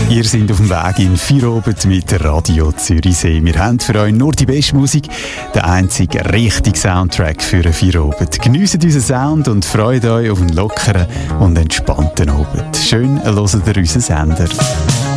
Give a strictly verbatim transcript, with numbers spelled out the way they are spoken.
Ihr seid auf dem Weg in Feierabend mit Radio Zürichsee. Wir haben für euch nur die beste Musik, den einzigen richtigen Soundtrack für einen Feierabend. Geniesst unseren Sound und freut euch auf einen lockeren und entspannten Abend. Schön hört ihr unseren Sender.